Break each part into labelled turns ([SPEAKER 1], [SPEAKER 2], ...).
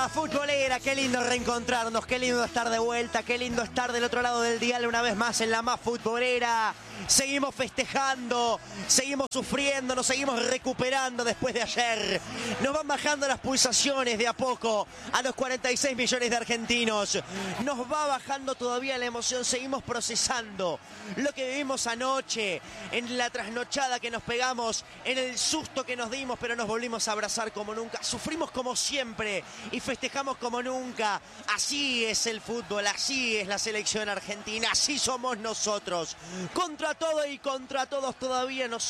[SPEAKER 1] más futbolera, qué lindo reencontrarnos, qué lindo estar de vuelta, qué lindo estar del otro lado del dial una vez más en la más futbolera. Seguimos festejando, seguimos sufriendo, nos seguimos recuperando después de ayer. Nos van bajando las pulsaciones de a poco a los 46 millones de argentinos. Nos va bajando todavía la emoción, seguimos procesando lo que vivimos anoche, en la trasnochada que nos pegamos, en el susto que nos dimos, pero nos volvimos a abrazar como nunca. Sufrimos como siempre y festejamos como nunca. Así es el fútbol, así es la selección argentina, así somos nosotros. Contra todo y contra todos todavía nos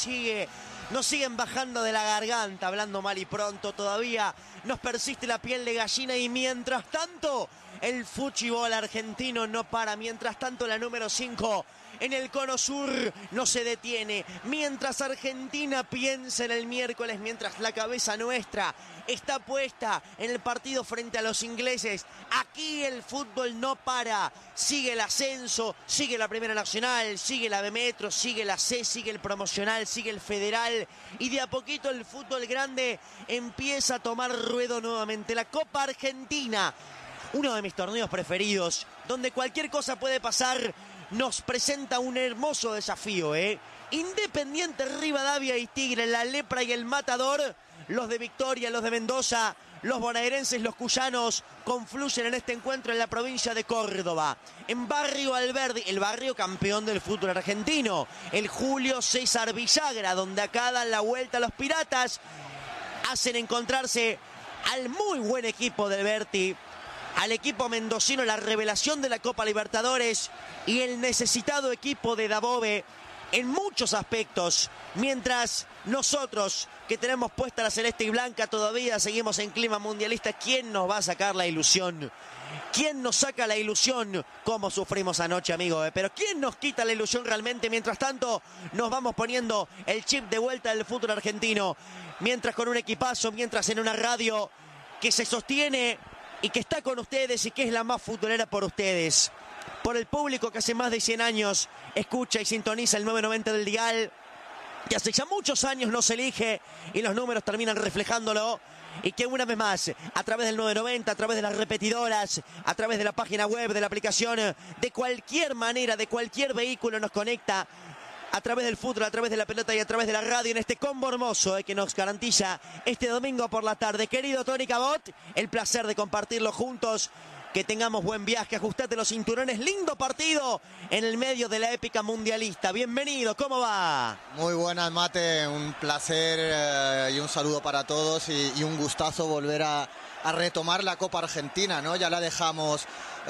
[SPEAKER 1] siguen bajando de la garganta, hablando mal y pronto, todavía nos persiste la piel de gallina y mientras tanto el fútbol argentino no para, mientras tanto la número 5 en el cono sur no se detiene, mientras Argentina piensa en el miércoles, mientras la cabeza nuestra está puesta en el partido frente a los ingleses. Aquí el fútbol no para, sigue el ascenso, sigue la Primera Nacional, sigue la B Metro, sigue la C, sigue el promocional, sigue el federal y de a poquito el fútbol grande empieza a tomar ruedo nuevamente. La Copa Argentina, uno de mis torneos preferidos, donde cualquier cosa puede pasar, nos presenta un hermoso desafío, Independiente, Rivadavia y Tigre, la Lepra y el Matador, los de Victoria, los de Mendoza, los bonaerenses, los cuyanos, confluyen en este encuentro en la provincia de Córdoba, en Barrio Alberdi, el barrio campeón del fútbol argentino, el Julio César Villagra, donde acá dan la vuelta los piratas, hacen encontrarse al muy buen equipo del Berti, al equipo mendocino, la revelación de la Copa Libertadores y el necesitado equipo de Dabove en muchos aspectos, mientras nosotros que tenemos puesta la celeste y blanca todavía seguimos en clima mundialista. ¿Quién nos va a sacar la ilusión? ¿Quién nos saca la ilusión? ¿Cómo sufrimos anoche, amigo? Pero ¿quién nos quita la ilusión realmente? Mientras tanto, nos vamos poniendo el chip de vuelta del fútbol argentino. Mientras con un equipazo, mientras en una radio que se sostiene y que está con ustedes y que es la más futbolera por ustedes. Por el público que hace más de 100 años escucha y sintoniza el 990 del dial, que hace ya muchos años nos elige y los números terminan reflejándolo, y que una vez más, a través del 990, a través de las repetidoras, a través de la página web, de la aplicación, de cualquier manera, de cualquier vehículo nos conecta, a través del fútbol, a través de la pelota y a través de la radio, en este combo hermoso que nos garantiza este domingo por la tarde. Querido Tony Cabot, el placer de compartirlo juntos. Que tengamos buen viaje, ajustate los cinturones, lindo partido en el medio de la épica mundialista. Bienvenido, ¿cómo va?
[SPEAKER 2] Muy buenas, Mate, un placer y un saludo para todos y un gustazo volver a retomar la Copa Argentina, ¿no? Ya la dejamos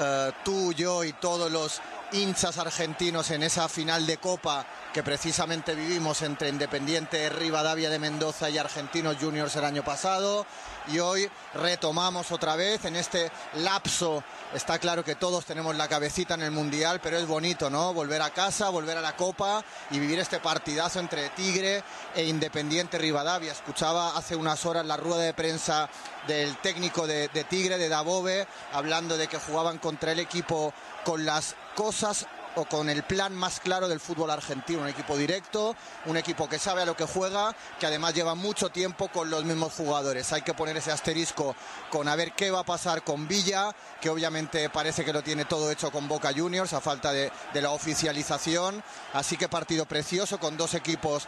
[SPEAKER 2] tú, yo y todos los hinchas argentinos en esa final de Copa que precisamente vivimos entre Independiente Rivadavia de Mendoza y Argentinos Juniors el año pasado, y hoy retomamos otra vez en este lapso. Está claro que todos tenemos la cabecita en el Mundial, pero es bonito, ¿no? Volver a casa, volver a la Copa y vivir este partidazo entre Tigre e Independiente Rivadavia. Escuchaba hace unas horas la rueda de prensa del técnico de Tigre, de Dabove, hablando de que jugaban contra el equipo con las cosas o con el plan más claro del fútbol argentino, un equipo directo, un equipo que sabe a lo que juega, que además lleva mucho tiempo con los mismos jugadores. Hay que poner ese asterisco con a ver qué va a pasar con Villa, que obviamente parece que lo tiene todo hecho con Boca Juniors a falta de la oficialización. Así que partido precioso con dos equipos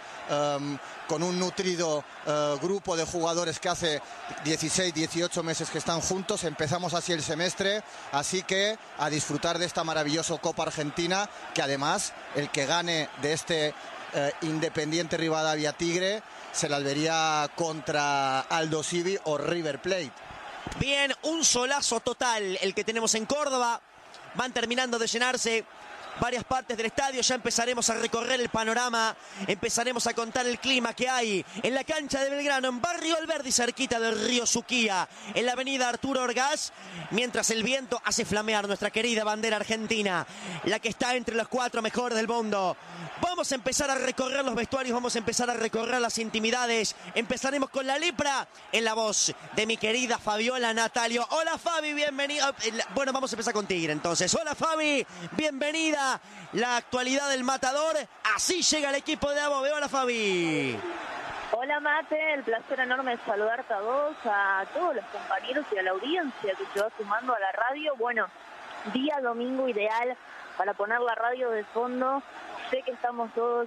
[SPEAKER 2] con un nutrido grupo de jugadores que hace 16, 18 meses que están juntos. Empezamos así el semestre, así que a disfrutar de esta maravillosa Copa Argentina, que además el que gane de este Independiente Rivadavia Tigre se la vería contra Aldo Civi o River Plate.
[SPEAKER 1] Bien, un solazo total el que tenemos en Córdoba. Van terminando de llenarse varias partes del estadio, ya empezaremos a recorrer el panorama, empezaremos a contar el clima que hay en la cancha de Belgrano, en Barrio Alberdi, cerquita del río Suquía, en la avenida Arturo Orgaz, mientras el viento hace flamear nuestra querida bandera argentina, la que está entre los 4 mejores del mundo. Vamos a empezar a recorrer los vestuarios, vamos a empezar a recorrer las intimidades. Empezaremos con la lepra en la voz de mi querida Fabiola Natalio. Hola Fabi, bienvenida. Bueno, vamos a empezar con Tigre entonces. Hola Fabi, bienvenida. La actualidad del Matador, así llega el equipo de Dabove. Hola Fabi.
[SPEAKER 3] Hola Mate, el placer enorme de saludarte a vos, a todos los compañeros y a la audiencia que se va sumando a la radio. Bueno, día domingo ideal para poner la radio de fondo. Sé que estamos todos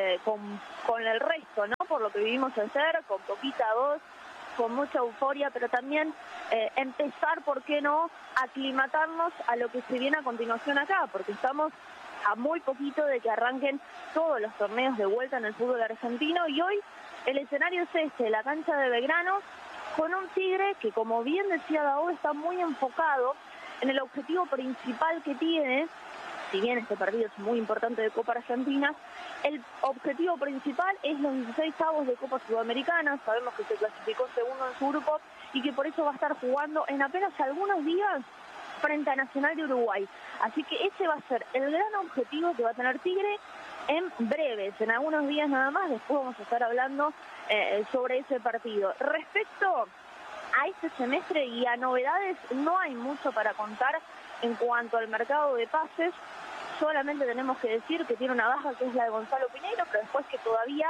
[SPEAKER 3] con el resto, ¿no? Por lo que vivimos ayer, con poquita voz, con mucha euforia, pero también empezar, ¿por qué no?, aclimatarnos a lo que se viene a continuación acá, porque estamos a muy poquito de que arranquen todos los torneos de vuelta en el fútbol argentino, y hoy el escenario es este, la cancha de Belgrano, con un Tigre que, como bien decía Daoud, está muy enfocado en el objetivo principal que tiene. Si bien este partido es muy importante de Copa Argentina, el objetivo principal es los 16avos de Copa Sudamericana. Sabemos que se clasificó segundo en su grupo y que por eso va a estar jugando en apenas algunos días frente a Nacional de Uruguay. Así que ese va a ser el gran objetivo que va a tener Tigre en breves, en algunos días nada más. Después vamos a estar hablando sobre ese partido. Respecto a este semestre y a novedades, no hay mucho para contar en cuanto al mercado de pases. Solamente tenemos que decir que tiene una baja, que es la de Gonzalo Piñeiro, pero después que todavía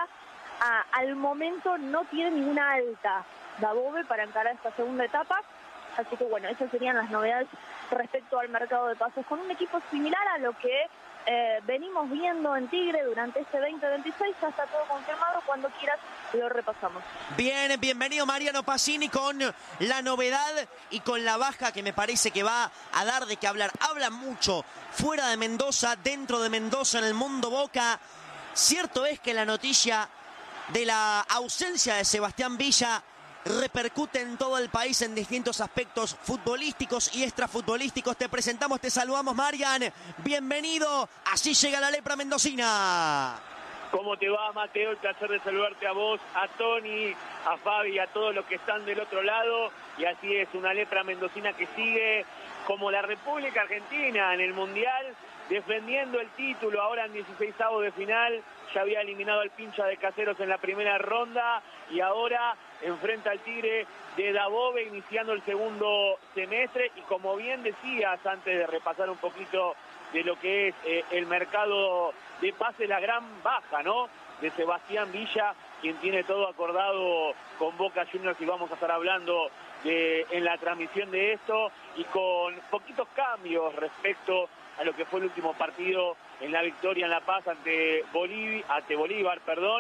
[SPEAKER 3] al momento no tiene ninguna alta Dabove para encarar esta segunda etapa. Así que bueno, esas serían las novedades respecto al mercado de pases, con un equipo similar a lo que venimos viendo en Tigre durante este 2026. Ya está todo confirmado, cuando quieras lo repasamos.
[SPEAKER 1] Bien, bienvenido Mariano Pacini con la novedad y con la baja que me parece que va a dar de qué hablar. Habla mucho fuera de Mendoza, dentro de Mendoza, en el mundo Boca. Cierto es que la noticia de la ausencia de Sebastián Villa repercute en todo el país en distintos aspectos futbolísticos y extrafutbolísticos. Te presentamos, te saludamos, Marian. Bienvenido. Así llega la lepra mendocina.
[SPEAKER 4] ¿Cómo te va, Mateo? El placer de saludarte a vos, a Tony, a Fabi, a todos los que están del otro lado. Y así es, una lepra mendocina que sigue como la República Argentina en el Mundial, defendiendo el título ahora en 16avos de final. Ya había eliminado al Pincha de Caseros en la primera ronda y ahora enfrenta al Tigre de Dabove iniciando el segundo semestre. Y como bien decías, antes de repasar un poquito de lo que es el mercado de pases, la gran baja, ¿no?, de Sebastián Villa, quien tiene todo acordado con Boca Juniors, y vamos a estar hablando en la transmisión de esto, y con poquitos cambios respecto a lo que fue el último partido en la victoria en La Paz ante Bolívar,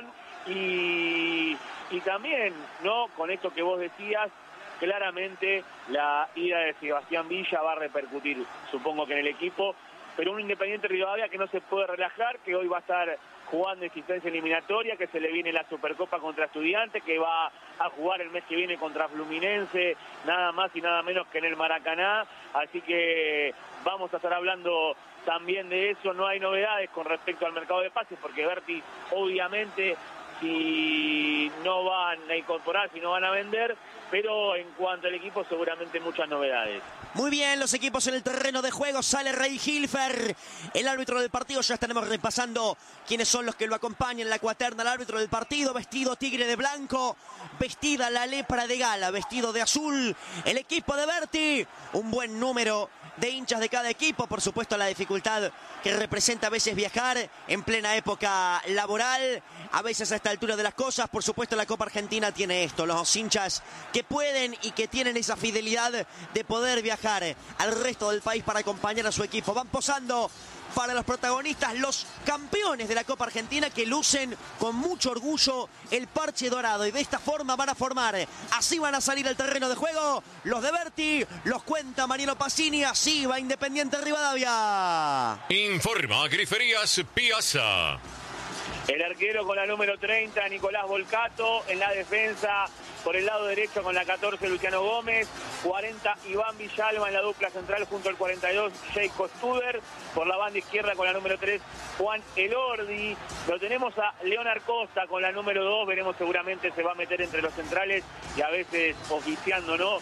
[SPEAKER 4] y también, ¿no?, con esto que vos decías, claramente la ida de Sebastián Villa va a repercutir, supongo que en el equipo, pero un Independiente Rivadavia que no se puede relajar, que hoy va a estar jugando existencia eliminatoria, que se le viene la Supercopa contra Estudiantes, que va a jugar el mes que viene contra Fluminense, nada más y nada menos que en el Maracaná. Así que vamos a estar hablando también de eso. No hay novedades con respecto al mercado de pases, porque Berti, obviamente, si no van a incorporar, si no van a vender, pero en cuanto al equipo, seguramente muchas novedades.
[SPEAKER 1] Muy bien, los equipos en el terreno de juego. Sale Rey Hilfer, el árbitro del partido. Ya estaremos repasando quiénes son los que lo acompañan. La cuaterna, el árbitro del partido, vestido Tigre de blanco, vestida la lepra de gala, vestido de azul. El equipo de Berti, un buen número de hinchas de cada equipo. Por supuesto, la dificultad que representa a veces viajar en plena época laboral, a veces a esta altura de las cosas. Por supuesto, la Copa Argentina tiene esto, los hinchas que pueden y que tienen esa fidelidad de poder viajar al resto del país para acompañar a su equipo. Van posando para los protagonistas, los campeones de la Copa Argentina, que lucen con mucho orgullo el parche dorado, y de esta forma van a formar, así van a salir al terreno de juego los de Berti. Los cuenta Mariano Pacini. Así va Independiente Rivadavia.
[SPEAKER 5] Informa Griferías Piazza.
[SPEAKER 4] El arquero con la número 30, Nicolás Volcato. En la defensa, por el lado derecho con la 14, Luciano Gómez. 40, Iván Villalba en la dupla central junto al 42, Jacob Studer. Por la banda izquierda con la número 3, Juan Elordi. Lo tenemos a Leonard Costa con la número 2. Veremos, seguramente se va a meter entre los centrales y a veces oficiando, ¿no?,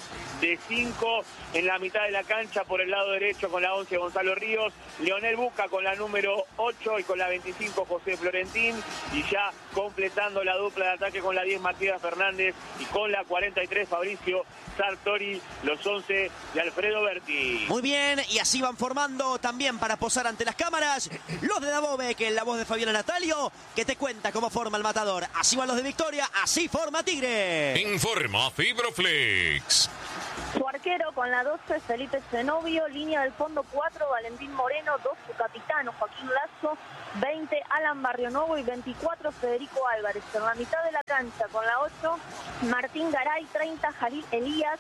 [SPEAKER 4] de 5 en la mitad de la cancha por el lado derecho con la 11 Gonzalo Ríos, Leonel Buca con la número 8 y con la 25 José Florentín, y ya completando la dupla de ataque con la 10 Matías Fernández y con la 43 Fabricio Sartori, los 11 de Alfredo Berti.
[SPEAKER 1] Muy bien, y así van formando también para posar ante las cámaras los de Dabove, que es la voz de Fabiana Natalio, que te cuenta cómo forma el matador. Así van los de Victoria, así forma Tigre.
[SPEAKER 5] Informa Fibroflex.
[SPEAKER 3] Su arquero con la 12, Felipe Zenobio. Línea del fondo 4, Valentín Moreno. 2, su capitano, Joaquín Lazo. 20, Alan Barrionuevo. Y 24, Federico Álvarez. En la mitad de la cancha con la 8, Martín Garay. 30, Jalil Elías.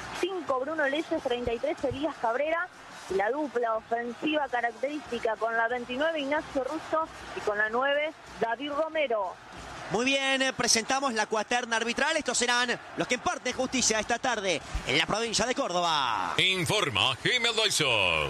[SPEAKER 3] 5, Bruno Leyes. 33, Elías Cabrera. Y la dupla ofensiva característica con la 29, Ignacio Russo. Y con la 9, David Romero.
[SPEAKER 1] Muy bien, presentamos la cuaterna arbitral. Estos serán los que imparten justicia esta tarde en la provincia de Córdoba.
[SPEAKER 5] Informa Gimel Doiso.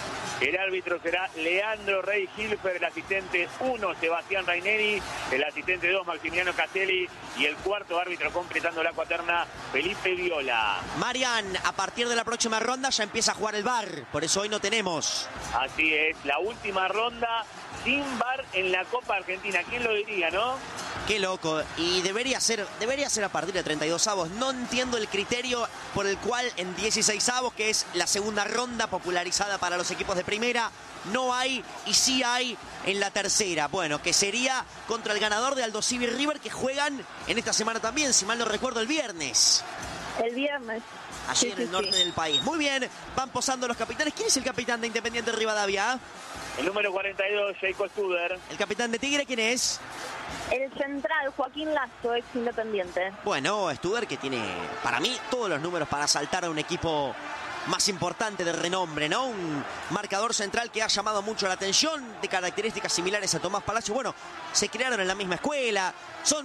[SPEAKER 4] El árbitro será Leandro Rey Hilfer, el asistente 1, Sebastián Raineri, el asistente 2, Maximiliano Castelli, y el cuarto árbitro completando la cuaterna, Felipe Viola.
[SPEAKER 1] Marian, a partir de la próxima ronda ya empieza a jugar el VAR, por eso hoy no tenemos.
[SPEAKER 4] Así es, la última ronda sin VAR en la Copa Argentina. ¿Quién lo diría, no?
[SPEAKER 1] Qué loco, y debería ser a partir de 32avos. No entiendo el criterio por el cual en 16avos, que es la segunda ronda popularizada para los equipos de primera, no hay y sí hay en la tercera. Bueno, que sería contra el ganador de Aldosivi y River, que juegan en esta semana también, si mal no recuerdo, el viernes.
[SPEAKER 3] El viernes.
[SPEAKER 1] Allí en el norte del país. Muy bien, van posando los capitanes. ¿Quién es el capitán de Independiente Rivadavia?
[SPEAKER 4] El número 42, Jacob Studer.
[SPEAKER 1] ¿El capitán de Tigre quién es?
[SPEAKER 3] El central, Joaquín Lazo, ex Independiente.
[SPEAKER 1] Bueno, Studer, que tiene, para mí, todos los números para saltar a un equipo más importante de renombre, ¿no? Un marcador central que ha llamado mucho la atención, de características similares a Tomás Palacio. Bueno, se crearon en la misma escuela, son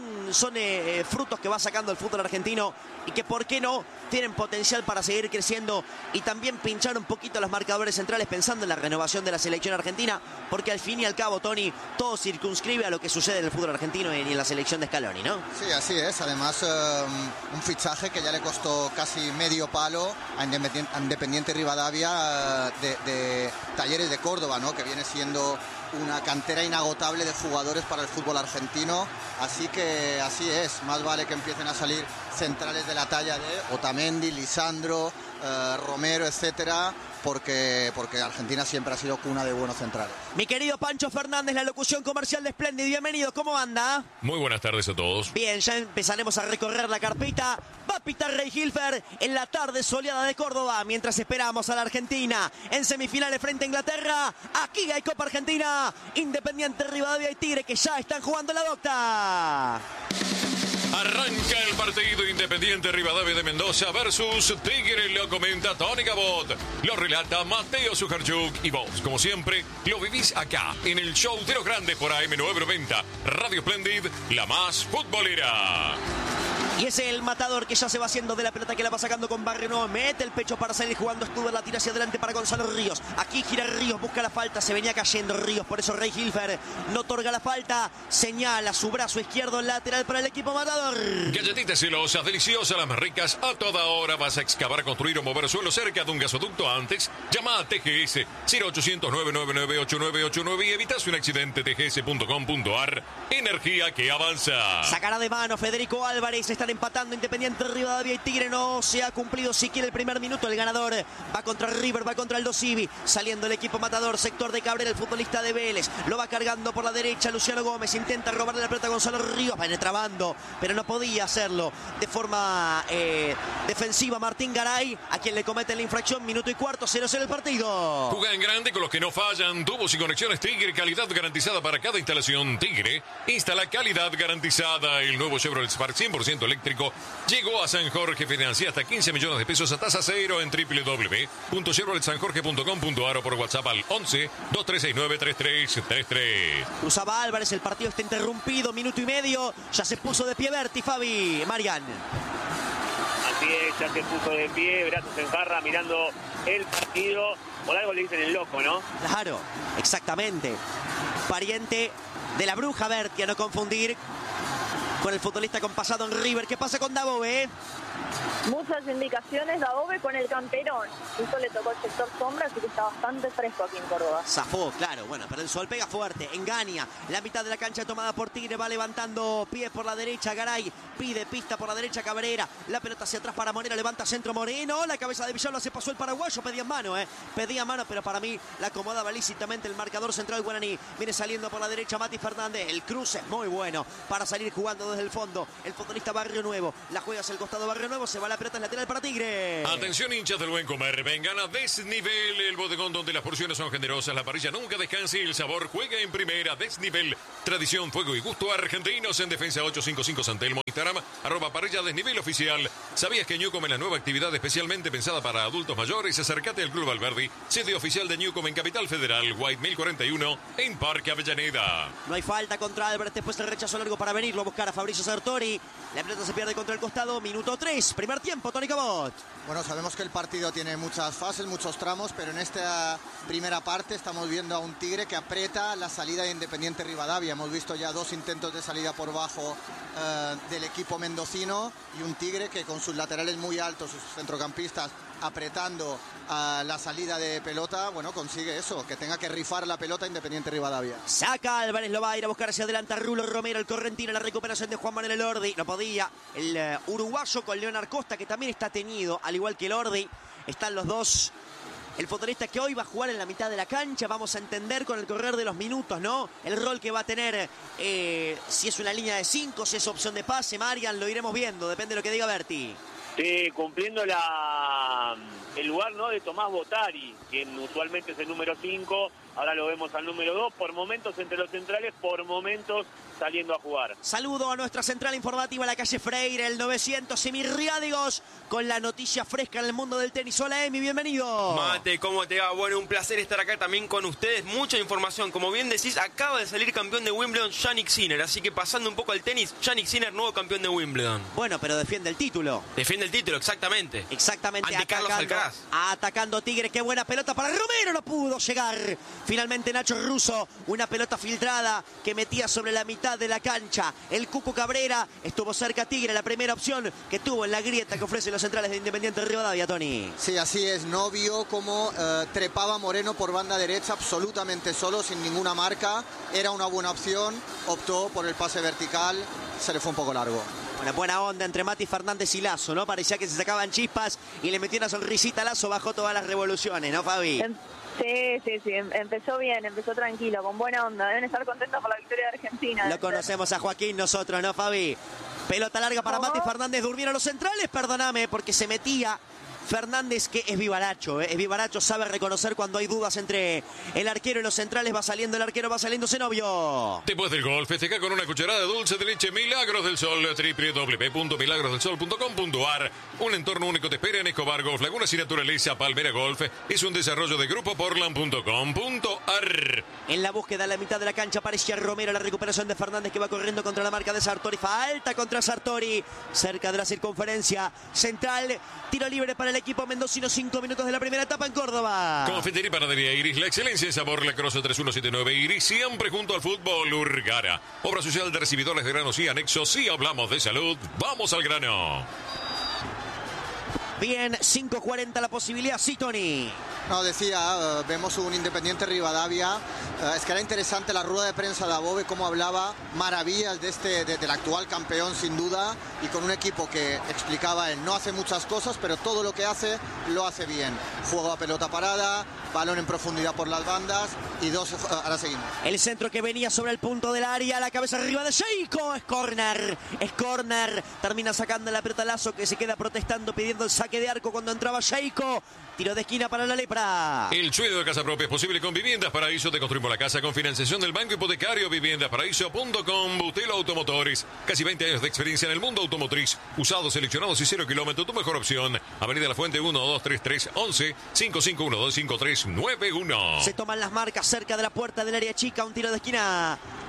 [SPEAKER 1] frutos que va sacando el fútbol argentino y que, ¿por qué no?, tienen potencial para seguir creciendo y también pinchar un poquito los marcadores centrales pensando en la renovación de la selección argentina, porque al fin y al cabo, Tony, todo circunscribe a lo que sucede en el fútbol argentino y en la selección de Scaloni, ¿no?
[SPEAKER 2] Sí, así es. Además, un fichaje que ya le costó casi medio palo a Independiente Rivadavia de Talleres de Córdoba, ¿no?, que viene siendo una cantera inagotable de jugadores para el fútbol argentino. Así que así es, más vale que empiecen a salir centrales de la talla de Otamendi, Lisandro, Romero, etcétera, porque Argentina siempre ha sido cuna de buenos centrales.
[SPEAKER 1] Mi querido Pancho Fernández, la locución comercial de Splendid. Bienvenido, ¿cómo anda?
[SPEAKER 5] Muy buenas tardes a todos.
[SPEAKER 1] Bien, ya empezaremos a recorrer la carpeta. Va a pitar Rey Hilfer en la tarde soleada de Córdoba, mientras esperamos a la Argentina en semifinales frente a Inglaterra. Aquí hay Copa Argentina, Independiente Rivadavia y Tigre, que ya están jugando la docta.
[SPEAKER 5] Arranca el partido Independiente Rivadavia de Mendoza versus Tigre. Lo comenta Tony Gabot, lo relata Mateo Sujarchuk y vos, como siempre, lo vivís acá en el show de los grandes por AM990 Radio Splendid, la más futbolera.
[SPEAKER 1] Y es el matador que ya se va haciendo de la pelota, que la va sacando con Barrionuevo. Mete el pecho para salir jugando. Studer, la tira hacia adelante para Gonzalo Ríos. Aquí gira Ríos, busca la falta. Se venía cayendo Ríos, por eso Rey Hilfer no otorga la falta. Señala su brazo izquierdo lateral para el equipo matador.
[SPEAKER 5] Galletitas celosas, deliciosas, las más ricas. A toda hora vas a excavar, construir o mover suelo cerca de un gasoducto antes. Llama a TGS 0800-999-8989 y evitas un accidente. TGS.com.ar. Energía que avanza.
[SPEAKER 1] Sacará de mano Federico Álvarez. Están empatando Independiente Rivadavia y Tigre. No se ha cumplido siquiera el primer minuto. El ganador va contra River, va contra Aldosivi. Saliendo el equipo matador, sector de Cabrera, el futbolista de Vélez. Lo va cargando por la derecha Luciano Gómez. Intenta robarle la pelota a Gonzalo Ríos. Penetrando, pero no podía hacerlo de forma defensiva Martín Garay, a quien le comete la infracción. Minuto y cuarto, 0-0 el partido.
[SPEAKER 5] Juega en grande con los que no fallan. Tubos y conexiones Tigre, calidad garantizada para cada instalación. Tigre instala calidad garantizada. El nuevo Chevrolet Spark 100% eléctrico llegó a San Jorge. Financia hasta 15 millones de pesos a tasa cero en www.chevroletsanjorge.com.ar o por WhatsApp al 11-2369-3333.
[SPEAKER 1] Cruzaba Álvarez, el partido está interrumpido, minuto y medio. Ya se puso de pie Berti, Fabi, Marian.
[SPEAKER 4] Así es, ya se puso de pie, brazos en jarra, mirando el partido. Por algo le dicen el loco, ¿no?
[SPEAKER 1] Claro, exactamente. Pariente de la bruja Berti, a no confundir con el futbolista con pasado en River. ¿Qué pasa con Dabove?
[SPEAKER 3] Muchas indicaciones, Dabove con el camperón. Justo le tocó el sector sombra, así que está bastante fresco aquí en Córdoba.
[SPEAKER 1] Zafó, claro, bueno, pero el sol pega fuerte, engaña. La mitad de la cancha tomada por Tigre, va levantando pies por la derecha, Garay pide pista por la derecha, Cabrera. La pelota hacia atrás para Moreno, levanta centro Moreno. La cabeza de Villalba se pasó el paraguayo, pedía mano, pero para mí la acomodaba lícitamente el marcador central guaraní. Viene saliendo por la derecha Mati Fernández. El cruce es muy bueno para salir jugando desde el fondo. El futbolista Barrio Nuevo, la juega hacia el costado Barrio Nuevo, se va la pelota en lateral para Tigre.
[SPEAKER 5] Atención, hinchas del buen comer, vengan a Desnivel, el bodegón donde las porciones son generosas, la parrilla nunca descansa y el sabor juega en primera. Desnivel, tradición, fuego y gusto argentinos. En Defensa 855 San Telmo, Instagram, @parrilla Desnivel oficial. ¿Sabías que Newcom es la nueva actividad especialmente pensada para adultos mayores? Acércate al Club Alberdi, sede oficial de Newcom en Capital Federal, White 1041, en Parque Avellaneda.
[SPEAKER 1] No hay falta contra Albert, después el rechazo largo para venirlo a buscar a Fabricio Sartori. La pelota se pierde contra el costado, minuto 3, primer tiempo, Tony Cabot.
[SPEAKER 2] Bueno, sabemos que el partido tiene muchas fases, muchos tramos, pero en esta primera parte estamos viendo a un Tigre que aprieta la salida de Independiente Rivadavia. Hemos visto ya 2 intentos de salida por bajo del equipo mendocino y un Tigre que con sus laterales muy altos, sus centrocampistas apretando la salida de pelota, bueno, consigue eso, que tenga que rifar la pelota Independiente Rivadavia.
[SPEAKER 1] Saca Álvarez, lo va a ir a buscar hacia adelante a Rulo Romero, el correntino, la recuperación de Juan Manuel Elordi. No podía el uruguayo con Leonard Costa, que también está teñido, al igual que Elordi. Están los dos. El futbolista que hoy va a jugar en la mitad de la cancha, vamos a entender con el correr de los minutos, ¿no? El rol que va a tener, si es una línea de 5, si es opción de pase, Marian, lo iremos viendo, depende de lo que diga Berti.
[SPEAKER 4] Sí, cumpliendo el lugar, ¿no?, de Tomás Botari, quien usualmente es el número 5, ahora lo vemos al número 2, por momentos entre los centrales, por momentos saliendo a jugar.
[SPEAKER 1] Saludo a nuestra central informativa, la calle Freire, el 900, Emir Riádigos, con la noticia fresca en el mundo del tenis. Hola, Emi, bienvenido.
[SPEAKER 6] Mate, ¿cómo te va? Bueno, un placer estar acá también con ustedes. Mucha información. Como bien decís, acaba de salir campeón de Wimbledon Jannik Sinner. Así que pasando un poco al tenis, Jannik Sinner, nuevo campeón de Wimbledon.
[SPEAKER 1] Bueno, pero defiende el título.
[SPEAKER 6] Defiende el título, exactamente.
[SPEAKER 1] Exactamente.
[SPEAKER 6] Ante Carlos Alcaraz.
[SPEAKER 1] Atacando Tigre, qué buena pelota para Romero, no pudo llegar. Finalmente Nacho Russo, una pelota filtrada que metía sobre la mitad de la cancha. El Cuco Cabrera estuvo cerca Tigre, la primera opción que tuvo en la grieta que ofrecen los centrales de Independiente Rivadavia, Tony.
[SPEAKER 2] Sí, así es, no vio cómo trepaba Moreno por banda derecha absolutamente solo, sin ninguna marca. Era una buena opción, optó por el pase vertical, se le fue un poco largo.
[SPEAKER 1] Una buena onda entre Mati Fernández y Lazo, ¿no? Parecía que se sacaban chispas y le metió una sonrisita a Lazo, bajó todas las revoluciones, ¿no, Fabi?
[SPEAKER 3] Sí, empezó bien, empezó tranquilo, con buena onda. Deben estar contentos por la victoria de Argentina.
[SPEAKER 1] Lo conocemos a Joaquín nosotros, ¿no, Fabi? Pelota larga para Mati Fernández, durmieron los centrales, perdóname, porque se metía Fernández, que es vivaracho, sabe reconocer cuando hay dudas entre el arquero y los centrales. Va saliendo el arquero, va saliendo Zenobio.
[SPEAKER 5] Después del gol, festeja con una cucharada de dulce de leche Milagros del Sol, www.milagrosdelsol.com.ar. Un entorno único te espera en Escobar Golf, Lagunas y Naturaleza, Palmera Golf. Es un desarrollo de grupoportland.com.ar.
[SPEAKER 1] En la búsqueda a la mitad de la cancha aparecía Romero, la recuperación de Fernández que va corriendo contra la marca de Sartori. Falta contra Sartori, cerca de la circunferencia central. Tiro libre para el equipo mendocino, 5 minutos de la primera etapa en Córdoba.
[SPEAKER 5] Confitería y Panadería Iris, la excelencia en sabor, La Croce 3179 Iris, siempre junto al fútbol. Urgara, obra social de recibidores de granos y anexos. Si hablamos de salud, vamos al grano.
[SPEAKER 1] Bien, 5:40 la posibilidad, sí, Tony.
[SPEAKER 2] No, decía, vemos un Independiente Rivadavia. Es que era interesante la rueda de prensa de Dabove, cómo hablaba maravillas del actual campeón, sin duda, y con un equipo que explicaba él, no hace muchas cosas, pero todo lo que hace, lo hace bien. Juego a pelota parada, balón en profundidad por las bandas, y ahora seguimos.
[SPEAKER 1] El centro que venía sobre el punto del área, la cabeza arriba de Sheiko, es córner, termina sacando la pelota Lazo, que se queda protestando, pidiendo el saque de arco cuando entraba Sheiko. Tiro de esquina para la Lepra.
[SPEAKER 5] El sueño de casa propia es posible con Viviendas Paraíso. Te construimos la casa con financiación del Banco Hipotecario. Viviendasparaíso.com. Butelo Automotores. Casi 20 años de experiencia en el mundo automotriz. Usados, seleccionados y 0 kilómetros. Tu mejor opción. Avenida La Fuente 1233 11 55125391.
[SPEAKER 1] Se toman las marcas cerca de la puerta del área chica. Un tiro de esquina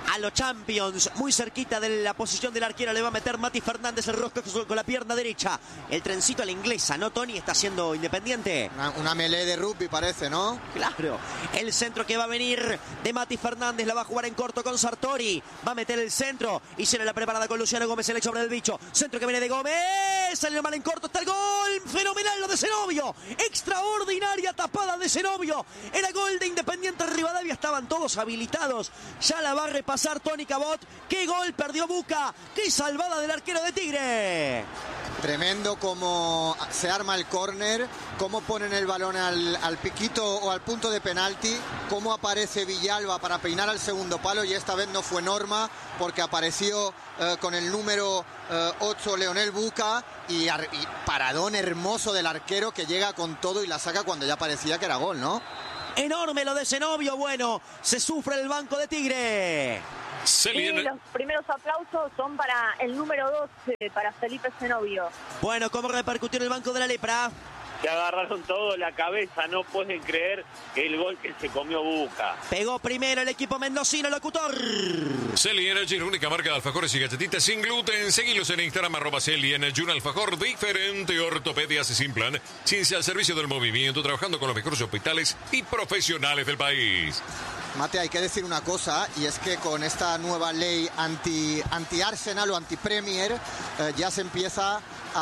[SPEAKER 1] a los Champions, muy cerquita de la posición del arquero, le va a meter Mati Fernández el rosco con la pierna derecha. El trencito a la inglesa, ¿no, Tony? Está haciendo Independiente.
[SPEAKER 2] Una melee de rugby parece, ¿no?
[SPEAKER 1] Claro. El centro que va a venir de Mati Fernández, la va a jugar en corto con Sartori. Va a meter el centro y se la preparada con Luciano Gómez, el hecho sobre el bicho. Centro que viene de Gómez, salió mal en corto, está el gol. Fenomenal lo de Zenobio. Extraordinaria tapada de Zenobio. Era gol de Independiente Rivadavia, estaban todos habilitados. Ya la va a repasar Tony Cabot. ¡Qué gol perdió Buca! ¡Qué salvada del arquero de Tigre!
[SPEAKER 2] Tremendo cómo se arma el córner, cómo ponen el balón al piquito o al punto de penalti, cómo aparece Villalba para peinar al segundo palo, y esta vez no fue norma porque apareció con el número 8 Leonel Buca y paradón hermoso del arquero que llega con todo y la saca cuando ya parecía que era gol, ¿no?
[SPEAKER 1] Enorme lo de Zenobio. Bueno, se sufre el banco de Tigre.
[SPEAKER 3] Sí, los primeros aplausos son para el número 12, para Felipe Zenobio.
[SPEAKER 1] Bueno, ¿cómo repercutió en el banco de la Lepra?
[SPEAKER 4] Se agarraron todo la cabeza, no pueden creer el gol que se comió Buca.
[SPEAKER 1] Pegó primero el equipo mendocino, locutor.
[SPEAKER 5] Celi Energy, la única marca de alfajores y galletitas sin gluten. Seguilos en Instagram, @Celi Energy, un alfajor diferente, ortopedias sin plan. Ciencia al servicio del movimiento, trabajando con los mejores hospitales y profesionales del país.
[SPEAKER 2] Mate, hay que decir una cosa, y es que con esta nueva ley anti-Arsenal o anti-Premier ya se empieza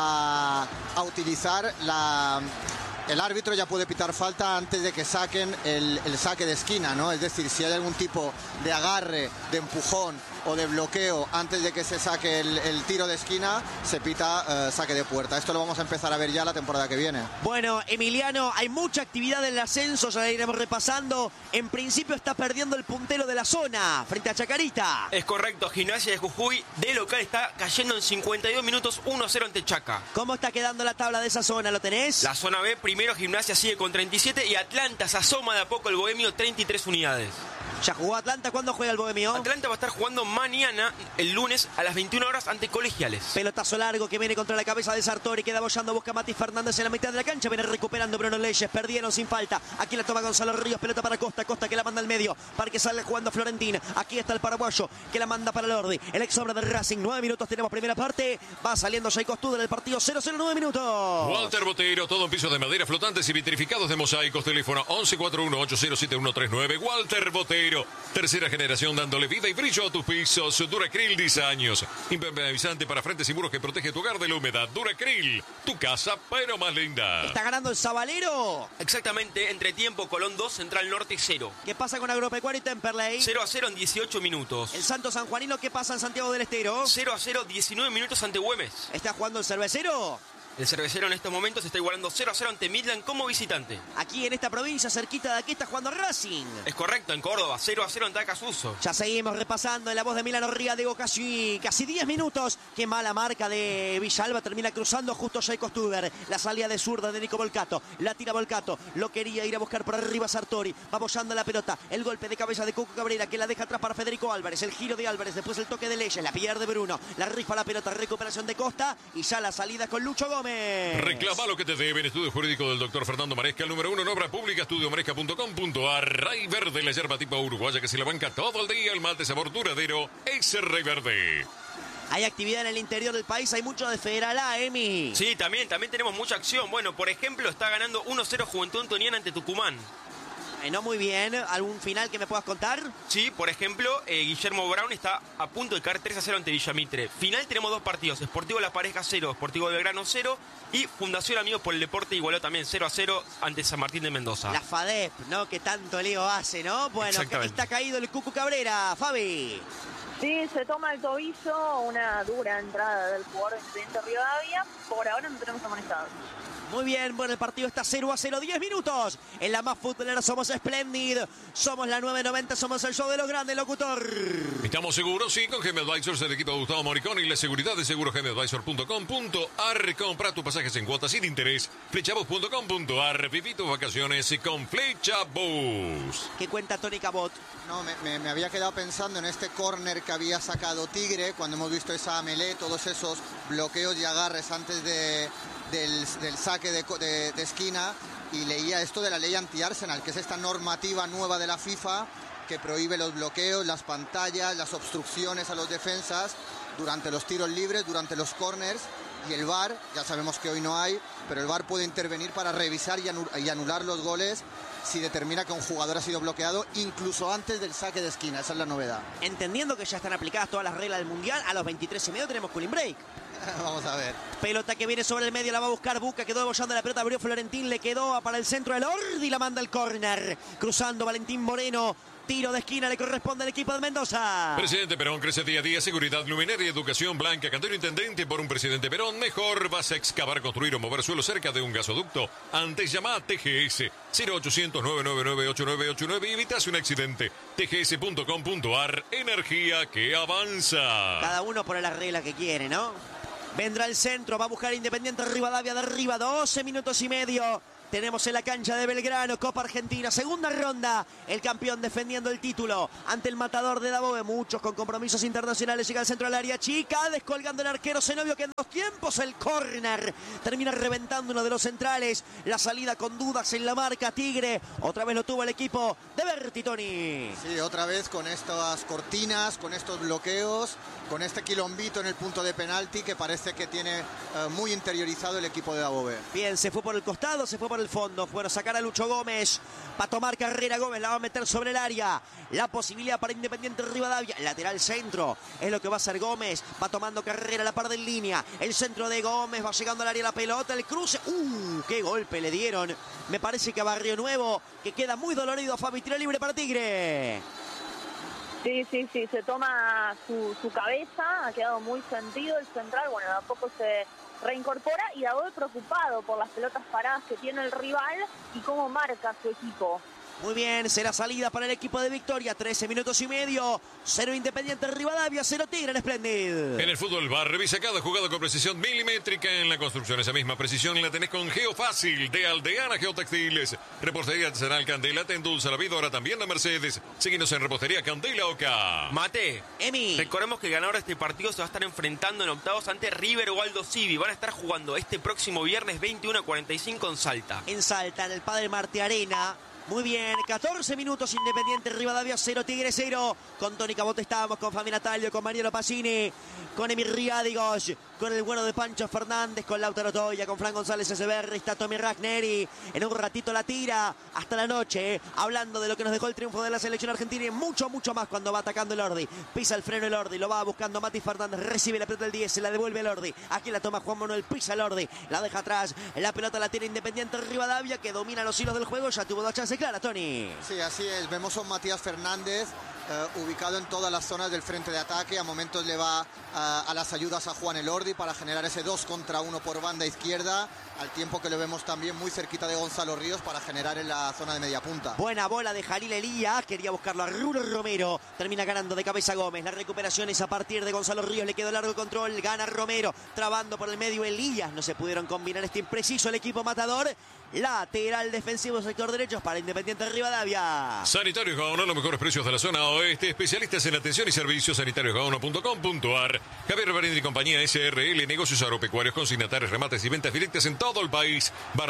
[SPEAKER 2] a utilizar el árbitro ya puede pitar falta antes de que saquen el saque de esquina, ¿no? Es decir, si hay algún tipo de agarre, de empujón o de bloqueo antes de que se saque el tiro de esquina, se pita saque de puerta. Esto lo vamos a empezar a ver ya la temporada que viene.
[SPEAKER 1] Bueno, Emiliano, hay mucha actividad en el ascenso, ya la iremos repasando. En principio está perdiendo el puntero de la zona frente a Chacarita.
[SPEAKER 6] Es correcto, Gimnasia de Jujuy de local está cayendo en 52 minutos 1-0 ante Chaca.
[SPEAKER 1] ¿Cómo está quedando la tabla de esa zona? ¿Lo tenés?
[SPEAKER 6] La zona B, primero Gimnasia sigue con 37 y Atlanta se asoma de a poco el Bohemio, 33 unidades.
[SPEAKER 1] ¿Ya jugó Atlanta? ¿Cuándo juega el Bohemio?
[SPEAKER 6] Atlanta va a estar jugando mañana, el lunes, a las 21 horas ante Colegiales.
[SPEAKER 1] Pelotazo largo que viene contra la cabeza de Sartori. Queda bollando, busca Mati Fernández en la mitad de la cancha. Viene recuperando Bruno Leyes. Perdieron sin falta. Aquí la toma Gonzalo Ríos. Pelota para Costa. Costa que la manda al medio para que salga jugando Florentín. Aquí está el paraguayo que la manda para Lordi. El ex obra de Racing. 9 minutos tenemos primera parte. Va saliendo Jaiko Studer del partido 0-0, 9 minutos.
[SPEAKER 5] Walter Botero, todo en pisos de madera, flotantes y vitrificados de mosaicos. Teléfono 1141-807139. Walter Botero. Tercera generación dándole vida y brillo a tus pisos. Duracril Diseños. Impermeabilizante para frentes y muros que protege tu hogar de la humedad. Duracril, tu casa pero más linda.
[SPEAKER 1] ¿Está ganando el Zabalero?
[SPEAKER 6] Exactamente, entretiempo Colón 2, Central Norte 0.
[SPEAKER 1] ¿Qué pasa con Agropecuario y Temperley?
[SPEAKER 6] 0-0 en 18 minutos.
[SPEAKER 1] El Santo Sanjuanino, ¿qué pasa en Santiago del Estero?
[SPEAKER 6] 0-0, 19 minutos ante Güemes.
[SPEAKER 1] ¿Está jugando el Cervecero?
[SPEAKER 6] El Cervecero en estos momentos está igualando 0-0 ante Midland como visitante.
[SPEAKER 1] Aquí en esta provincia, cerquita de aquí, está jugando Racing.
[SPEAKER 6] Es correcto, en Córdoba, 0-0 ante Acasuso.
[SPEAKER 1] Ya seguimos repasando en la voz de Milano Riadego, casi 10 minutos. Qué mala marca de Villalba, termina cruzando justo Jaiko Studer. La salida de zurda de Nico Volcato, la tira Volcato, lo quería ir a buscar por arriba Sartori. Va apoyando la pelota, el golpe de cabeza de Coco Cabrera que la deja atrás para Federico Álvarez. El giro de Álvarez, después el toque de Leyes, la pierde Bruno. La rifa la pelota, recuperación de Costa y ya la salida con Lucho Gómez.
[SPEAKER 5] Reclama lo que te deben. Estudio jurídico del doctor Fernando Maresca, el número 1 en obra pública, estudiomaresca.com.ar. Rey Verde, la yerba tipo uruguaya que se la banca todo el día. El mate sabor duradero es Rey Verde.
[SPEAKER 1] Hay actividad en el interior del país, hay mucho de Federal A, Emi.
[SPEAKER 6] Sí, también tenemos mucha acción. Bueno, por ejemplo, está ganando 1-0 Juventud Antoniana ante Tucumán.
[SPEAKER 1] No muy bien. ¿Algún final que me puedas contar?
[SPEAKER 6] Sí, por ejemplo, Guillermo Brown está a punto de caer 3-0 ante Villamitre. Final tenemos dos partidos, Sportivo La Pareja 0, Sportivo Belgrano 0 y Fundación Amigos por el Deporte igualó también 0-0 ante San Martín de Mendoza.
[SPEAKER 1] La FADEP, ¿no? Que tanto lío hace, ¿no? Bueno, está caído el Cucu Cabrera, Fabi.
[SPEAKER 3] Sí, se toma el tobillo, una dura entrada del jugador de Independiente Rivadavia. Por ahora no tenemos amonestados.
[SPEAKER 1] Muy bien, bueno, el partido está 0-0, 10 minutos. En la más futbolera somos Splendid, somos la 990, somos el show de los grandes, locutor.
[SPEAKER 5] Estamos seguros, sí, con GM Advisors, el equipo de Gustavo Moricón y la seguridad de segurogmadvisor.com.ar. Compra tus pasajes en cuotas sin interés. Flechabus.com.ar. Viví tus vacaciones con Flechabus.
[SPEAKER 1] ¿Qué cuenta Tony Cabot?
[SPEAKER 2] No, me había quedado pensando en este córner que había sacado Tigre, cuando hemos visto esa melee, todos esos bloqueos y agarres antes del saque de esquina, y leía esto de la ley anti-Arsenal, que es esta normativa nueva de la FIFA que prohíbe los bloqueos, las pantallas, las obstrucciones a los defensas durante los tiros libres, durante los corners. Y el VAR, ya sabemos que hoy no hay, pero el VAR puede intervenir para revisar y anular los goles si determina que un jugador ha sido bloqueado, incluso antes del saque de esquina. Esa es la novedad.
[SPEAKER 1] Entendiendo que ya están aplicadas todas las reglas del Mundial, a los 23:30 tenemos cooling break.
[SPEAKER 2] Vamos a ver.
[SPEAKER 1] Pelota que viene sobre el medio, la va a buscar Buca, quedó bollando la pelota, abrió Florentín, le quedó para el centro del Ordi, la manda al córner. Cruzando Valentín Moreno. Tiro de esquina le corresponde al equipo de Mendoza.
[SPEAKER 5] Presidente Perón crece día a día. Seguridad, luminaria y educación. Blanca Cantero, intendente. Por un presidente Perón mejor. Vas a excavar, construir o mover suelo cerca de un gasoducto. Antes llama a TGS 0800-999-8989 y evitas un accidente. tgs.com.ar. Energía que avanza.
[SPEAKER 1] Cada uno pone las reglas que quiere, ¿no? Vendrá el centro, va a buscar Independiente Rivadavia de arriba, 12 minutos y medio. Tenemos en la cancha de Belgrano, Copa Argentina, segunda ronda. El campeón defendiendo el título ante el matador de Dabobe. Muchos con compromisos internacionales. Llega al centro del área chica, descolgando el arquero Zenobio, que en 2 tiempos el córner termina reventando uno de los centrales. La salida con dudas en la marca Tigre. Otra vez lo tuvo el equipo de Bertitoni.
[SPEAKER 2] Sí, otra vez con estas cortinas, con estos bloqueos, con este quilombito en el punto de penalti que parece que tiene muy interiorizado el equipo de Dabobe.
[SPEAKER 1] Bien, se fue por el costado, se fue por el fondo. Bueno, sacar a Lucho Gómez. Va a tomar carrera Gómez, la va a meter sobre el área. La posibilidad para Independiente Rivadavia. Lateral centro, es lo que va a hacer Gómez. Va tomando carrera a la par de en línea. El centro de Gómez, va llegando al área la pelota, el cruce. ¡Qué golpe le dieron! Me parece que a Barrio Nuevo, que queda muy dolorido. Fabi, tiro libre para Tigre.
[SPEAKER 3] Sí, se toma su cabeza, ha quedado muy sentido el central, bueno, de a poco se reincorpora y Dabobe preocupado por las pelotas paradas que tiene el rival y cómo marca su equipo.
[SPEAKER 1] Muy bien, será salida para el equipo de Victoria, 13 minutos y medio, 0 Independiente Rivadavia, 0 Tigre en Splendid.
[SPEAKER 5] En el fútbol bar, revisa cada jugada con precisión milimétrica. En la construcción, esa misma precisión la tenés con Geofácil de Aldeana Geotextiles. Repostería Artesanal Candela te endulza la vida, ahora también la Mercedes. Síguenos en Repostería Candela Oca.
[SPEAKER 6] Mate,
[SPEAKER 1] Emi,
[SPEAKER 6] recordemos que el ganador de este partido se va a estar enfrentando en octavos ante River o Aldo Civi. Van a estar jugando este próximo viernes 21:45 en Salta.
[SPEAKER 1] en Salta, en el Padre Marte Arena. Muy bien, 14 minutos Independiente Rivadavia 0, Tigre 0. Con Tony Cabot estábamos, con Fabi Natalio, con Mariano Pacini, con Emir Riadigos, con el bueno de Pancho Fernández, con Lautaro Toya, con Fran González Ezeberri, está Tommy Ragneri. En un ratito la tira hasta la noche, hablando de lo que nos dejó el triunfo de la selección argentina y mucho más cuando va atacando el Ordi. Pisa el freno el Ordi, lo va buscando Mati Fernández, recibe la pelota del 10, se la devuelve el Ordi. Aquí la toma Juan Manuel, pisa el Ordi, la deja atrás, la pelota la tiene Independiente Rivadavia, que domina los hilos del juego, ya tuvo 2 chances claras, Tony.
[SPEAKER 2] Sí, así es. Vemos a un Matías Fernández ubicado en todas las zonas del frente de ataque. A momentos le va a las ayudas a Juan Elordi para generar ese 2 contra 1 por banda izquierda, al tiempo que lo vemos también muy cerquita de Gonzalo Ríos para generar en la zona de media punta.
[SPEAKER 1] Buena bola de Jalil Elías, quería buscarlo a Rulo Romero, termina ganando de cabeza Gómez. La recuperación es a partir de Gonzalo Ríos, le quedó largo el control, gana Romero, trabando por el medio Elías, no se pudieron combinar, este impreciso el equipo matador. Lateral defensivo sector derecho para Independiente Rivadavia.
[SPEAKER 5] Sanitarios Gaona, los mejores precios de la zona oeste. Especialistas en atención y servicios. sanitariosgaona.com.ar. Javier Barindri y compañía SRL. Negocios agropecuarios, consignatarios, remates y ventas directas en todo el país.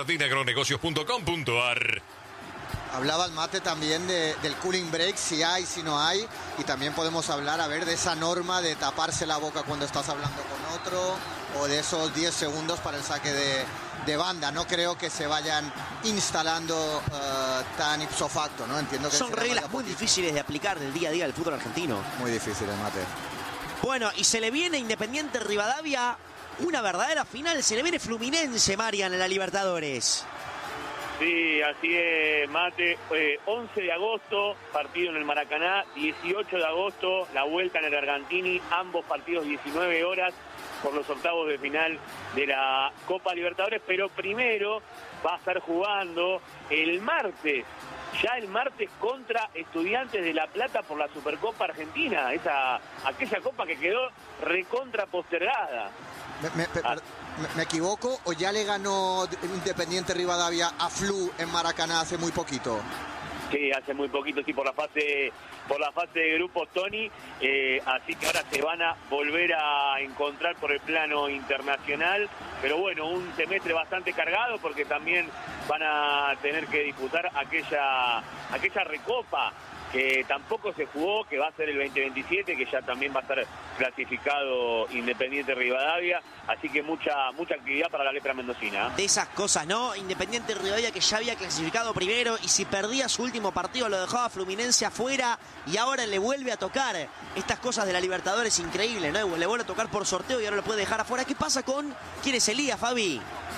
[SPEAKER 5] bardinagronegocios.com.ar.
[SPEAKER 2] Hablaba el Mate también del cooling break, si hay, si no hay. Y también podemos hablar, a ver, de esa norma de taparse la boca cuando estás hablando con otro, o de esos 10 segundos para el saque de banda. No creo que se vayan instalando tan ipso facto, ¿no? Entiendo que
[SPEAKER 1] son reglas muy difíciles de aplicar en el día a día del fútbol argentino.
[SPEAKER 2] Muy difíciles, Mate.
[SPEAKER 1] Bueno, y se le viene Independiente Rivadavia una verdadera final. Se le viene Fluminense, Marian, en la Libertadores.
[SPEAKER 4] Sí, así es, Mate. 11 de agosto, partido en el Maracaná. 18 de agosto, la vuelta en el Argentini. Ambos partidos 19 horas por los octavos de final de la Copa Libertadores. Pero primero va a estar jugando el martes. Ya el martes contra Estudiantes de La Plata por la Supercopa Argentina. Aquella copa que quedó recontra postergada.
[SPEAKER 2] ¿Me equivoco o ya le ganó Independiente Rivadavia a Flu en Maracaná hace muy poquito?
[SPEAKER 4] Sí, hace muy poquito, sí, por la fase de grupos, Tony. Así que ahora se van a volver a encontrar por el plano internacional. Pero bueno, un semestre bastante cargado porque también van a tener que disputar aquella recopa que tampoco se jugó, que va a ser el 2027, que ya también va a estar clasificado Independiente Rivadavia, así que mucha actividad para la lepra mendocina.
[SPEAKER 1] De esas cosas, ¿no? Independiente Rivadavia que ya había clasificado primero y si perdía su último partido lo dejaba Fluminense afuera y ahora le vuelve a tocar. Estas cosas de la Libertadores, increíble, ¿no? Le vuelve a tocar por sorteo y ahora lo puede dejar afuera. ¿Qué pasa con quién es Elías, Fabi?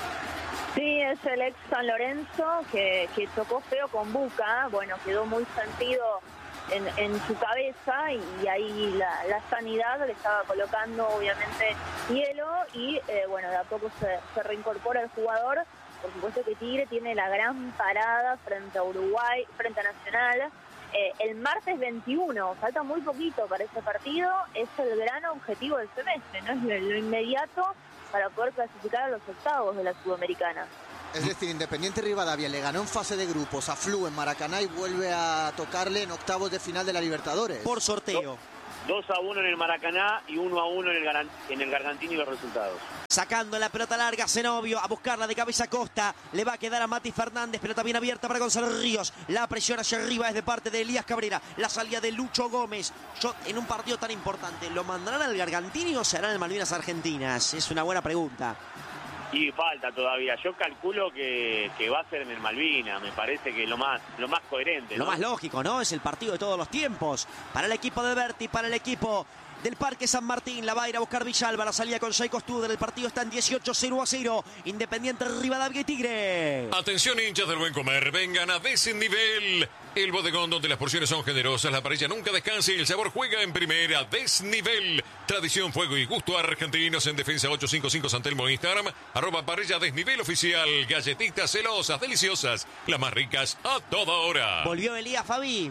[SPEAKER 3] Sí, es el ex San Lorenzo que tocó feo con Boca. Bueno, quedó muy sentido en su cabeza y ahí la sanidad le estaba colocando obviamente hielo y bueno, de a poco se reincorpora el jugador. Por supuesto que Tigre tiene la gran parada frente a Uruguay, frente a Nacional. El martes 21, falta muy poquito para ese partido, es el gran objetivo del semestre, ¿no? Es lo inmediato para poder clasificar a los octavos de la Sudamericana.
[SPEAKER 2] Es decir, Independiente Rivadavia le ganó en fase de grupos a Flu en Maracaná y vuelve a tocarle en octavos de final de la Libertadores.
[SPEAKER 1] Por sorteo.
[SPEAKER 4] 2-1 en el Maracaná y 1-1 en el Gargantini los resultados.
[SPEAKER 1] Sacando la pelota larga, Zenobio a buscarla de cabeza Costa. Le va a quedar a Mati Fernández. Pelota bien abierta para Gonzalo Ríos. La presión hacia arriba es de parte de Elías Cabrera. La salida de Lucho Gómez. En un partido tan importante, ¿lo mandarán al Gargantini o se harán en Malvinas Argentinas? Es una buena pregunta.
[SPEAKER 4] Y falta todavía. Yo calculo que va a ser en el Malvinas. Me parece que lo más coherente, ¿no?
[SPEAKER 1] Lo más lógico, ¿no? Es el partido de todos los tiempos. Para el equipo de Berti, para el equipo del Parque San Martín. La va a ir a buscar Villalba. La salida con Shai Studer. El partido está en 18-0-0. Independiente Rivadavia y Tigre.
[SPEAKER 5] Atención, hinchas del buen comer. Vengan a Desnivel. El bodegón donde las porciones son generosas, la parrilla nunca descansa y el sabor juega en primera. Desnivel. Tradición, fuego y gusto argentinos en Defensa 855 San Telmo, Instagram. @parrilla Desnivel oficial. Galletitas celosas, deliciosas. Las más ricas a toda hora.
[SPEAKER 1] Volvió Elías, Fabi.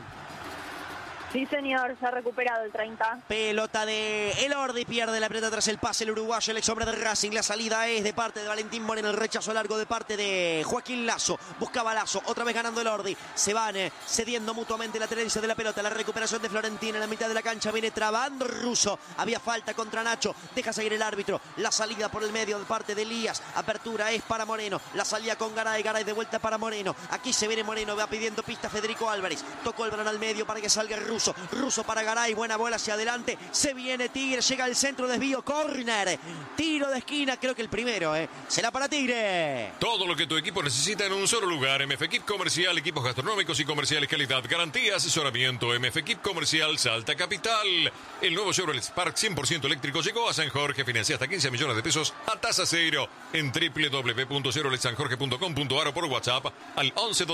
[SPEAKER 3] Sí, señor, se ha recuperado el 30.
[SPEAKER 1] Pelota de Elordi, pierde la pelota tras el pase el uruguayo, el ex hombre de Racing. La salida es de parte de Valentín Moreno, el rechazo largo de parte de Joaquín Lazo. Buscaba Lazo, otra vez ganando Elordi. Se van cediendo mutuamente la tenencia de la pelota. La recuperación de Florentina en la mitad de la cancha. Viene trabando Russo. Había falta contra Nacho. Deja seguir el árbitro. La salida por el medio de parte de Elías. Apertura es para Moreno. La salida con Garay. Garay de vuelta para Moreno. Aquí se viene Moreno. Va pidiendo pista Federico Álvarez. Tocó el balón al medio para que salga Russo. Russo para Garay, buena bola hacia adelante. Se viene Tigre, llega al centro, desvío, córner. Tiro de esquina, creo que el primero, será para Tigre.
[SPEAKER 5] Todo lo que tu equipo necesita en un solo lugar. MF Equip Comercial, equipos gastronómicos y comerciales, calidad, garantía, asesoramiento. MF Equip Comercial, Salta Capital. El nuevo Chevrolet Spark 100% eléctrico llegó a San Jorge. Financia hasta 15 millones de pesos a tasa cero en www.chevroletsanjorge.com.ar o por WhatsApp al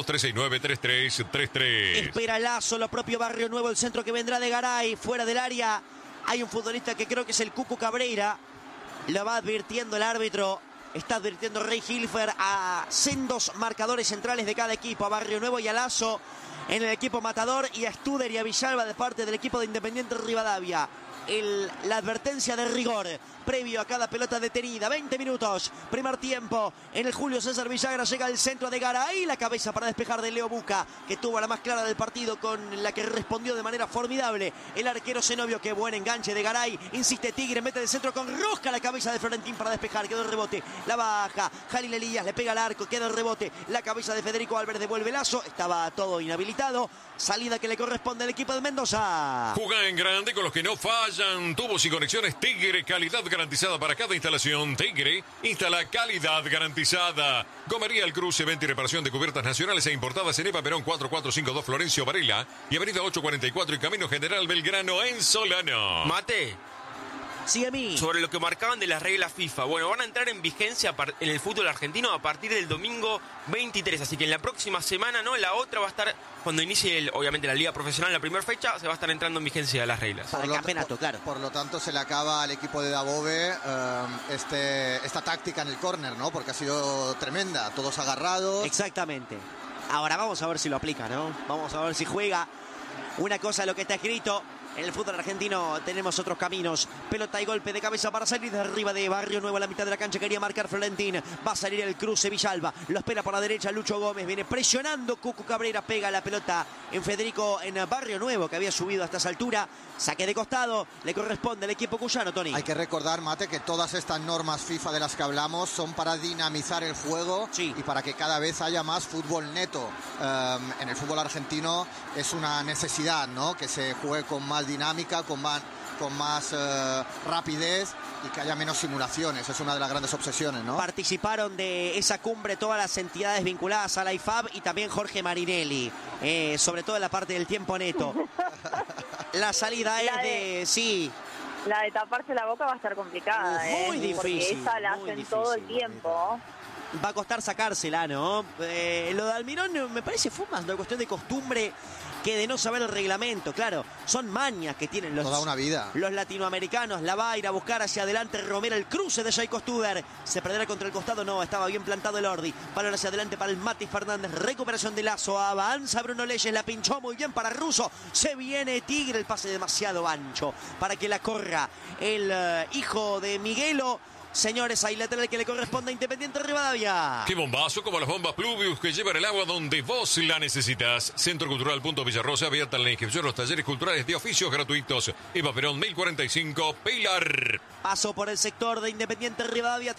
[SPEAKER 5] 1123693333.
[SPEAKER 1] Espera Lazo, lo propio Barrio Nuevo, el centro que vendrá de Garay, fuera del área. Hay un futbolista que creo que es el Cucu Cabreira. Lo va advirtiendo el árbitro. Está advirtiendo Rey Hilfer a sendos marcadores centrales de cada equipo. A Barrio Nuevo y a Lazo en el equipo matador. Y a Studer y a Villalba de parte del equipo de Independiente Rivadavia. La advertencia de rigor previo a cada pelota detenida. 20 minutos, primer tiempo. En el Julio César Villagra llega el centro de Garay. La cabeza para despejar de Leo Buca, que tuvo la más clara del partido, con la que respondió de manera formidable el arquero Zenobio. Qué buen enganche de Garay. Insiste Tigre, mete el centro con rosca la cabeza de Florentín para despejar. Quedó el rebote, la baja Jalil Elías, le pega al arco, queda el rebote. La cabeza de Federico Álvarez devuelve Lazo. Estaba todo inhabilitado. Salida que le corresponde al equipo de Mendoza.
[SPEAKER 5] Juega en grande con los que no fallan. Tubos y conexiones Tigre, calidad garantizada para cada instalación. Tigre instala calidad garantizada. Gomería El Cruce, venta y reparación de cubiertas nacionales e importadas en Eva Perón 4452 Florencio Varela y Avenida 844 y Camino General Belgrano en Solano.
[SPEAKER 6] Mate.
[SPEAKER 1] Sí, a mí.
[SPEAKER 6] Sobre lo que marcaban de las reglas FIFA. Bueno, van a entrar en vigencia en el fútbol argentino a partir del domingo 23. Así que en la próxima semana, ¿no? La otra va a estar, cuando inicie, obviamente, la liga profesional, la primera fecha, se va a estar entrando en vigencia las reglas.
[SPEAKER 1] Para el campeonato, claro.
[SPEAKER 2] Por lo tanto, se le acaba al equipo de Dabove esta táctica en el córner, ¿no? Porque ha sido tremenda. Todos agarrados.
[SPEAKER 1] Exactamente. Ahora vamos a ver si lo aplica, ¿no? Vamos a ver si juega. Una cosa lo que está escrito En el fútbol argentino tenemos otros caminos. Pelota y golpe de cabeza para salir de arriba de Barrio Nuevo a la mitad de la cancha. Quería marcar Florentín. Va a salir el cruce Villalba. Lo espera por la derecha Lucho Gómez. Viene presionando Cucu Cabrera. Pega la pelota en Federico en Barrio Nuevo, que había subido hasta esa altura. Saque de costado. Le corresponde al equipo cuyano, Tony.
[SPEAKER 2] Hay que recordar, Mate, que todas estas normas FIFA de las que hablamos son para dinamizar el juego y para que cada vez haya más fútbol neto. En el fútbol argentino es una necesidad, ¿no? Que se juegue con más dinámica, con más rapidez y que haya menos simulaciones. Es una de las grandes obsesiones, ¿no?
[SPEAKER 1] Participaron de esa cumbre todas las entidades vinculadas a la IFAB y también Jorge Marinelli, sobre todo en la parte del tiempo neto. La salida es de... Sí.
[SPEAKER 3] La de taparse la boca va a estar complicada,
[SPEAKER 1] muy difícil.
[SPEAKER 3] Porque esa la hacen difícil, todo el tiempo.
[SPEAKER 1] Va a costar sacársela, ¿no? Lo de Almirón me parece fue más una cuestión de costumbre que de no saber el reglamento. Claro, son mañas que tienen
[SPEAKER 2] toda una vida.
[SPEAKER 1] Los latinoamericanos. La va a ir a buscar hacia adelante Romero, el cruce de Jaiko Studer. Se perderá contra el costado, no, estaba bien plantado el Ordi. Balón hacia adelante para el Mati Fernández. Recuperación de Lazo, avanza Bruno Leyes, la pinchó muy bien para Russo. Se viene Tigre, el pase demasiado ancho para que la corra el hijo de Miguelo. Señores, hay lateral que le corresponde a Independiente Rivadavia.
[SPEAKER 5] Qué bombazo, como las bombas Pluvius que llevan el agua donde vos la necesitas. Centro Cultural Punto Villarrosa, abierta la inscripción, los talleres culturales de oficios gratuitos. Eva Perón, 1045, Pilar.
[SPEAKER 1] Paso por el sector de Independiente Rivadavia.